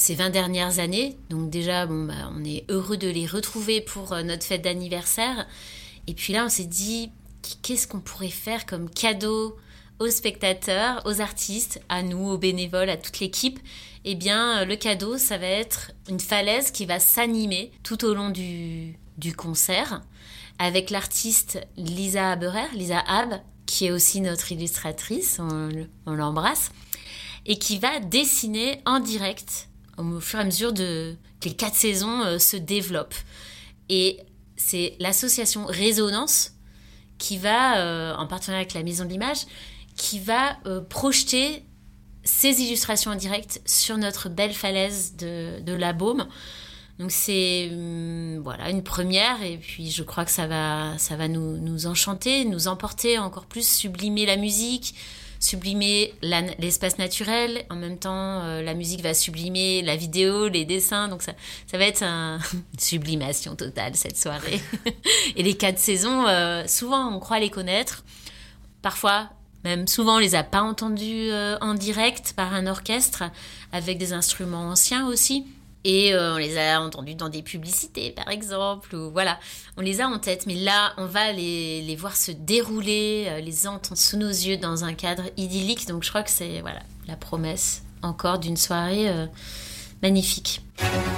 ces 20 dernières années. Donc déjà, on est heureux de les retrouver pour notre fête d'anniversaire. Et puis là, on s'est dit, qu'est-ce qu'on pourrait faire comme cadeau aux spectateurs, aux artistes, à nous, aux bénévoles, à toute l'équipe? Eh bien, le cadeau, ça va être une falaise qui va s'animer tout au long du concert avec l'artiste Lisa Haber, qui est aussi notre illustratrice, on l'embrasse, et qui va dessiner en direct au fur et à mesure que les 4 saisons se développent. Et c'est l'association Résonance qui va, en partenariat avec la Maison de l'Image, qui va projeter ces illustrations en direct sur notre belle falaise de la Baume. Donc c'est une première, et puis je crois que ça va nous enchanter, nous emporter encore plus, sublimer la musique, sublimer l'espace naturel. En même temps, la musique va sublimer la vidéo, les dessins. Donc ça va être une sublimation totale cette soirée. Et les 4 saisons, souvent on croit les connaître. Parfois, même souvent, on les a pas entendus en direct par un orchestre, avec des instruments anciens aussi. Et on les a entendus dans des publicités, par exemple. Ou voilà, on les a en tête. Mais là, on va les voir se dérouler, les entendre sous nos yeux dans un cadre idyllique. Donc je crois que c'est la promesse encore d'une soirée magnifique.